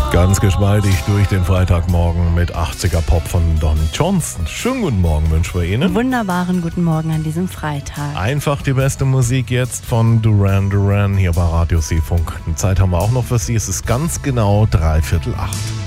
Ganz geschmeidig durch den Freitagmorgen mit 80er Pop von Don Johnson. Schönen guten Morgen wünschen wir Ihnen. Wunderbaren guten Morgen an diesem Freitag. Einfach die beste Musik jetzt von Duran Duran hier bei Radio Seefunk. Eine Zeit haben wir auch noch für Sie. Es ist ganz genau 7:45.